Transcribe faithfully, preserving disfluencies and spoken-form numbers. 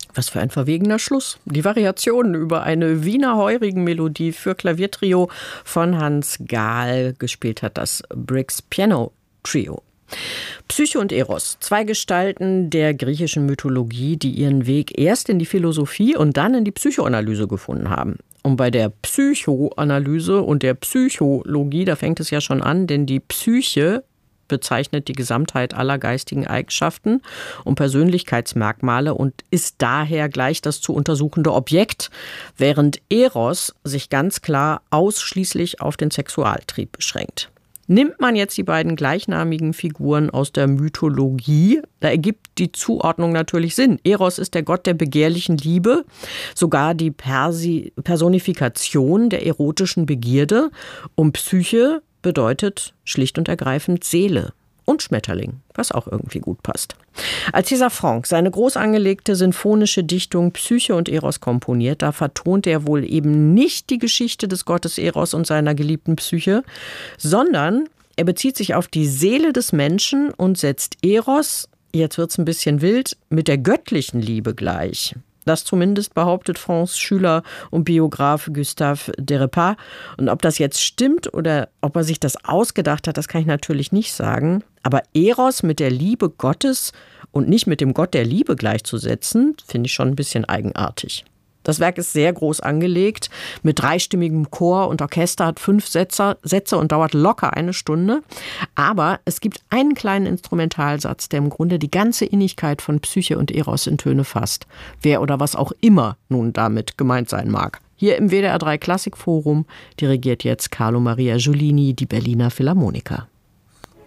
Was für ein verwegener Schluss. Die Variationen über eine Wiener Heurigen-Melodie für Klaviertrio von Hans Gahl. Gespielt hat das Briggs Piano Trio. Psyche und Eros, zwei Gestalten der griechischen Mythologie, die ihren Weg erst in die Philosophie und dann in die Psychoanalyse gefunden haben. Und bei der Psychoanalyse und der Psychologie, da fängt es ja schon an, denn die Psyche bezeichnet die Gesamtheit aller geistigen Eigenschaften und Persönlichkeitsmerkmale und ist daher gleich das zu untersuchende Objekt, während Eros sich ganz klar ausschließlich auf den Sexualtrieb beschränkt. Nimmt man jetzt die beiden gleichnamigen Figuren aus der Mythologie, da ergibt die Zuordnung natürlich Sinn. Eros ist der Gott der begehrlichen Liebe, sogar die Persi- Personifikation der erotischen Begierde, und Psyche bedeutet schlicht und ergreifend Seele und Schmetterling, was auch irgendwie gut passt. Als César Franck seine groß angelegte sinfonische Dichtung Psyche und Eros komponiert, da vertont er wohl eben nicht die Geschichte des Gottes Eros und seiner geliebten Psyche, sondern er bezieht sich auf die Seele des Menschen und setzt Eros, jetzt wird's ein bisschen wild, mit der göttlichen Liebe gleich. Das zumindest behauptet Francs Schüler und Biograf Gustave Derepas. Und ob das jetzt stimmt oder ob er sich das ausgedacht hat, das kann ich natürlich nicht sagen. Aber Eros mit der Liebe Gottes und nicht mit dem Gott der Liebe gleichzusetzen, finde ich schon ein bisschen eigenartig. Das Werk ist sehr groß angelegt, mit dreistimmigem Chor und Orchester, hat fünf Sätze, Sätze und dauert locker eine Stunde. Aber es gibt einen kleinen Instrumentalsatz, der im Grunde die ganze Innigkeit von Psyche und Eros in Töne fasst. Wer oder was auch immer nun damit gemeint sein mag. Hier im W D R drei Klassikforum dirigiert jetzt Carlo Maria Giulini die Berliner Philharmoniker.